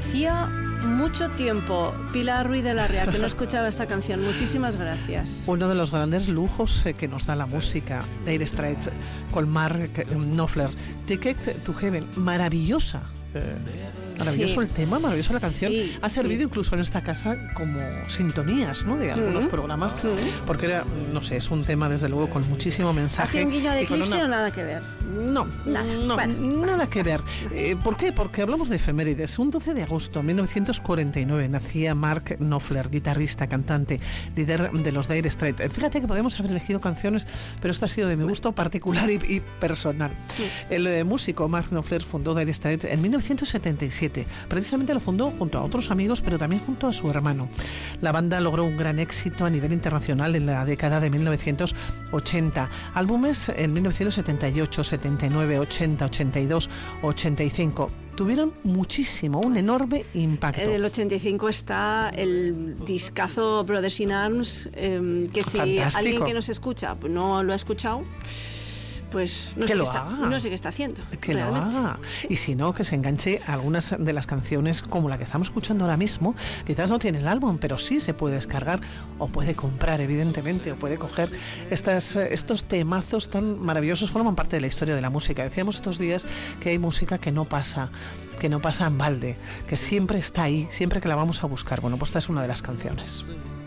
Hacía mucho tiempo, Pilar Ruiz de Larrea, que no escuchaba esta canción. Muchísimas gracias. Uno de los grandes lujos que nos da la música, Dire Straits con Mark Knopfler, Ticket to Heaven, maravillosa. Maravilloso el tema, maravillosa la canción. Ha servido incluso en esta casa como sintonías, ¿no?, de algunos programas, porque era, no sé, es un tema desde luego con muchísimo mensaje. ¿Hace un guiño de Eclipse o nada que ver? No, nada que ver. ¿Por qué? Porque hablamos de efemérides. Un 12 de agosto de 1949 nacía Mark Knopfler, guitarrista, cantante, líder de los Dire Straits. Fíjate que podemos haber elegido canciones, pero esta ha sido de mi gusto particular y personal. El músico Mark Knopfler fundó Dire Straits en 1977. Precisamente lo fundó junto a otros amigos, pero también junto a su hermano. La banda logró un gran éxito a nivel internacional en la década de 1980. Álbumes en 1978, 79, 80, 82, 85. Tuvieron un enorme impacto. En el 85 está el discazo Brothers in Arms, que si Fantástico. Alguien que nos escucha no lo ha escuchado, pues no sé qué está haciendo. Que lo haga. Sí. Y si no, que se enganche a algunas de las canciones como la que estamos escuchando ahora mismo. Quizás no tiene el álbum, pero sí se puede descargar o puede comprar, evidentemente, o puede coger estos temazos tan maravillosos. Forman parte de la historia de la música. Decíamos estos días que hay música que no pasa en balde, que siempre está ahí, siempre que la vamos a buscar. Bueno, pues esta es una de las canciones.